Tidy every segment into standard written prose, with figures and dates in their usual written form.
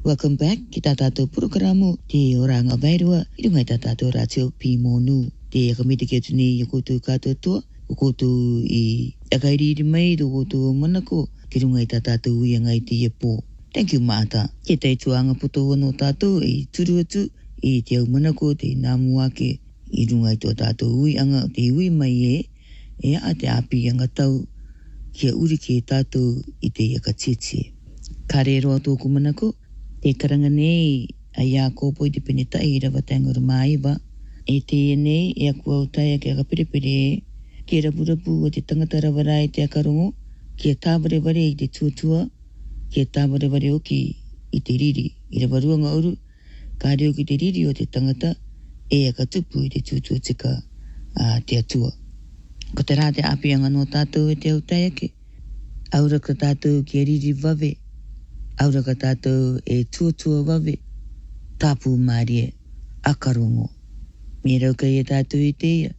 Welcome back. Kita tato programo te oranga vairua. Iru ngai tato ratio pi monu. Te kamite ke tuni yokotu katoa. Yokotu I akairi mai do kotu manako. Kiru ngai tato ui ngai te yepo. Thank you mata. Ke te tuanga puto no tato I turu atu I te au manako te namu ake. Iru ngai to tato ui anga te ui mai e a te api anga tau kia uri ke tato I te iakatiti. Kare roa tōku manako. Te karanga nei a ia kōpoi te penetai I rawa tangora mai ba. E te nei e aku au tai ke aka perepere ke rapurapu o te tangata rawarai te akarongo ke tāwareware I te tuatua ke tāwareware oki I te riri I rawa ruanga uru ka reo ki te riri o te tangata e aka tupu I te tuatua tika te atua. Ko te rā te apianga no tātou e te au tai ake. Aura ka tātou ke riri vave. Aura ka tātou e tuatua wawe, tāpū mārie, akarongo. Me rauka I tātou I te ia.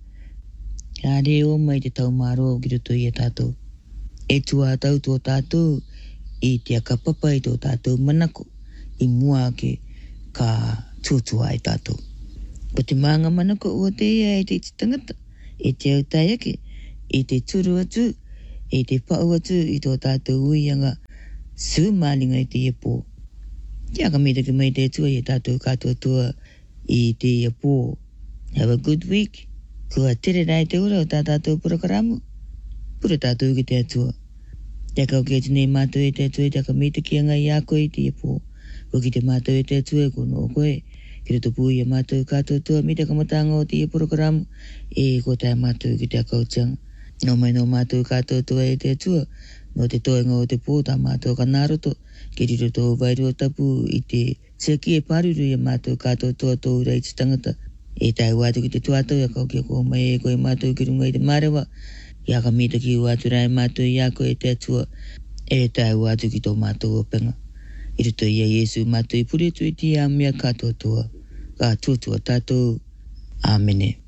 Ka reo mai te tau māroa o kiroto I tātou. E tua tau tō tātou I te akapapa I tō tātou manako. I mua ke ka tuatua I tātou. Ko te maanga manako o te ia e te tangata. E te au tai ake. E te turu atu. E te pau atu I tō tātou uianga. Su malinga I te epo. Kia ka mita ki mai te tua I tātou katoa tua I te epo. Have a good week. Kua tere rai te ura o tātou purakaramu. Pura tātou ki te atua. Te kau ki atu nei mātou e te atua te ka mita ki anga I a koe I te epo. Ko ki te mātou e te atua ko no koe. Ki rato pui a mātou katoa tua mita kamatanga o te purakaramu. E ko tai mātou ki te akautanga. No mai no mātou katoa tua e te atua. No te toenga o te pōta mātou ka nāroto, ke riro tō vairua tapu I te tiaki e paruru I mātou katoa toa tō rei te tangata. E tai wātu ki te tuatau e kau kia ko mai e koe mātou ki runga I te marewa. Ia ka mita ki wātu rai mātou I a koe te atua. E tai wātu ki tō mātou o penga. I rito ia Yesu mātou I puretu I te a mea katoa toa. Ka tuatua tātou. Āmene.